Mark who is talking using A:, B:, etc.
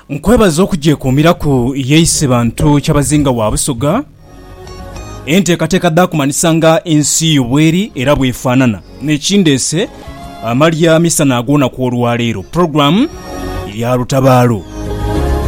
A: nkwebaza okujekuumira ku yeeyise bantu kyabazinga wa Busoga enteekateeka ddakumanisa nga ensi bweri era bwefaanana nekindeese amalya misana agoona ku olwaleero program ya lutabaalo